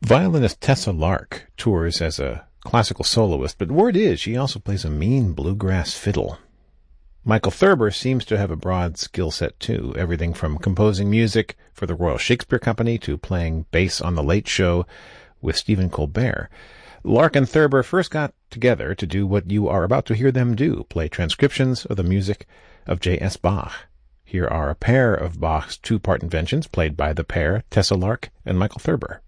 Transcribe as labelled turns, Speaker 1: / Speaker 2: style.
Speaker 1: Violinist Tessa Lark tours as a classical soloist, but word is she also plays a mean bluegrass fiddle. Michael Thurber seems to have a broad skill set too, everything from composing music for the Royal Shakespeare Company to playing bass on The Late Show with Stephen Colbert. Lark and Thurber first got together to do what you are about to hear them do, play transcriptions of the music of J.S. Bach. Here are a pair of Bach's two-part inventions played by the pair, Tessa Lark and Michael Thurber.